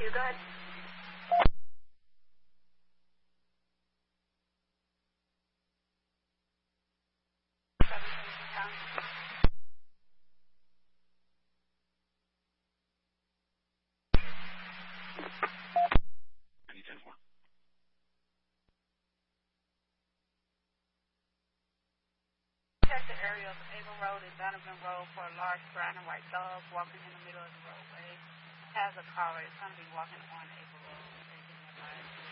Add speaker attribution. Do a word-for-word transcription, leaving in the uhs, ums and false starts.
Speaker 1: you. Go ahead. Check the area of Avon Road and Donovan Road for a large brown and white dog walking in the middle of the roadway. Has a collar. It's going to be walking on Avon Road.